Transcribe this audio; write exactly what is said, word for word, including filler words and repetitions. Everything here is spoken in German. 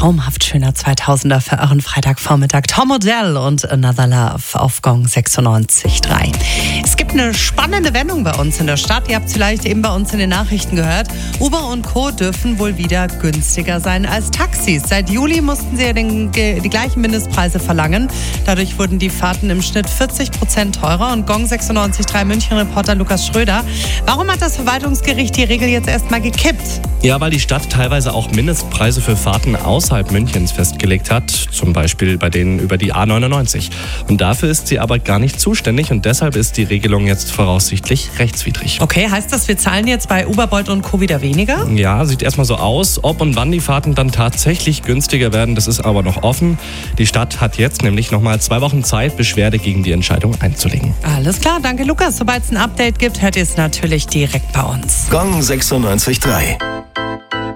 traumhaft schöner zweitausender für euren Freitagvormittag. Tom Odell und Another Love auf Gong sechsundneunzig Komma drei. Es gibt eine spannende Wendung bei uns in der Stadt. Ihr habt es vielleicht eben bei uns in den Nachrichten gehört. Uber und Co. dürfen wohl wieder günstiger sein als Taxis. Seit Juli mussten sie ja den, die gleichen Mindestpreise verlangen. Dadurch wurden die Fahrten im Schnitt vierzig Prozent teurer. Und Gong sechsundneunzig Komma drei München-Reporter Lukas Schröder. Warum hat das Verwaltungsgericht die Regel jetzt erstmal gekippt? Ja, weil die Stadt teilweise auch Mindestpreise für Fahrten außerhalb Münchens festgelegt hat. Zum Beispiel bei denen über die A neunundneunzig. Und dafür ist sie aber gar nicht zuständig und deshalb ist die Regelung jetzt voraussichtlich rechtswidrig. Okay, heißt das, wir zahlen jetzt bei Uber, Bolt und Co. wieder weniger? Ja, sieht erstmal so aus. Ob und wann die Fahrten dann tatsächlich günstiger werden, das ist aber noch offen. Die Stadt hat jetzt nämlich nochmal zwei Wochen Zeit, Beschwerde gegen die Entscheidung einzulegen. Alles klar, danke Lukas. Sobald es ein Update gibt, hört ihr es natürlich direkt bei uns. Gong sechsundneunzig Komma drei.